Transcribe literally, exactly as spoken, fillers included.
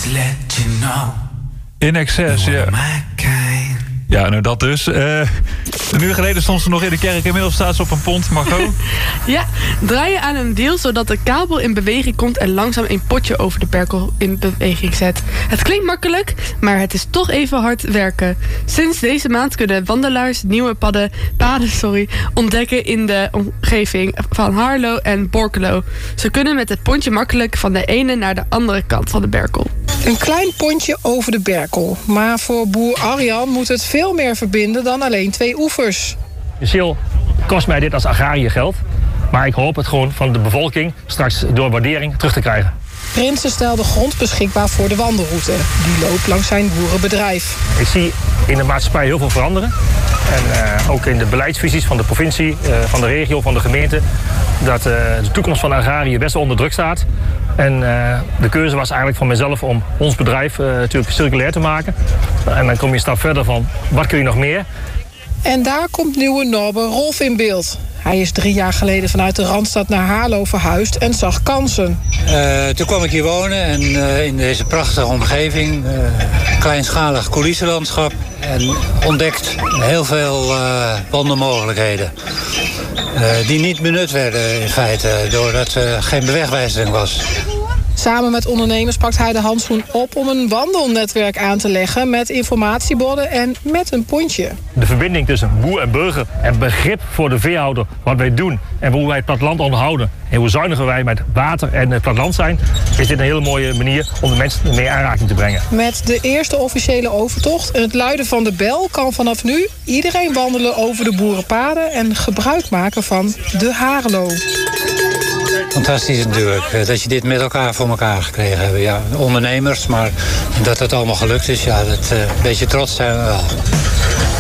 let you know. In excess, ja. Ja, nou dat dus. Uh, een uur geleden stond ze nog in de kerk. Inmiddels staat ze op een pont. Margot? Ja, draai je aan een deel zodat de kabel in beweging komt en langzaam een potje over de perkel in beweging zet. Het klinkt makkelijk, maar het is toch even hard werken. Sinds deze maand kunnen wandelaars nieuwe padden, paden sorry, ontdekken in de omgeving van Haarlo en Borculo. Ze kunnen met het pontje makkelijk van de ene naar de andere kant van de Berkel. Een klein pontje over de Berkel. Maar voor boer Arjan moet het veel meer verbinden dan alleen twee oevers. Financieel kost mij dit als agrariër geld. Maar ik hoop het gewoon van de bevolking straks door waardering terug te krijgen. Prinsen stelde grond beschikbaar voor de wandelroute. Die loopt langs zijn boerenbedrijf. Ik zie in de maatschappij heel veel veranderen. En uh, ook in de beleidsvisies van de provincie, uh, van de regio, van de gemeente. Dat uh, de toekomst van de agrariër best onder druk staat. En uh, de keuze was eigenlijk van mezelf om ons bedrijf uh, natuurlijk circulair te maken. En dan kom je een stap verder van, wat kun je nog meer? En daar komt nieuwe Norbert Rolf in beeld. Hij is drie jaar geleden vanuit de Randstad naar Haarlo verhuisd en zag kansen. Uh, toen kwam ik hier wonen en uh, in deze prachtige omgeving, uh, kleinschalig coulissenlandschap, en ontdekt heel veel uh, wandelmogelijkheden. Uh, die niet benut werden in feite, doordat er geen bewegwijzering was. Samen met ondernemers pakt hij de handschoen op om een wandelnetwerk aan te leggen met informatieborden en met een pontje. De verbinding tussen boer en burger en begrip voor de veehouder, wat wij doen en hoe wij het platteland onderhouden en hoe zuiniger wij met water en het platteland zijn, is dit een hele mooie manier om de mensen mee in aanraking te brengen. Met de eerste officiële overtocht en het luiden van de bel kan vanaf nu iedereen wandelen over de boerenpaden en gebruik maken van de Haarlo. Fantastisch natuurlijk, dat je dit met elkaar voor elkaar gekregen hebt. Ja, ondernemers, maar dat het allemaal gelukt is, ja, dat, uh, een beetje trots zijn we wel.